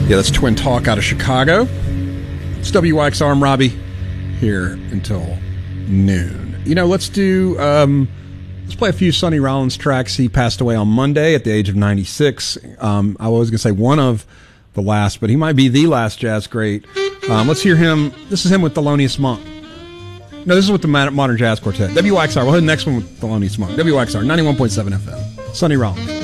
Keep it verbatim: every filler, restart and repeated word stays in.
Yeah, that's Twin Talk out of Chicago. It's W Y X R. I'm Robbie here until noon. You know, let's do, um, let's play a few Sonny Rollins tracks. He passed away on Monday at the age of ninety-six. Um, I was going to say one of the last, but he might be the last jazz great. Um, let's hear him. This is him with Thelonious Monk. No, this is with the Modern Jazz Quartet. W Y X R. We'll head next one with Thelonious Monk. W Y X R, ninety-one point seven F M. Sonny Rollins.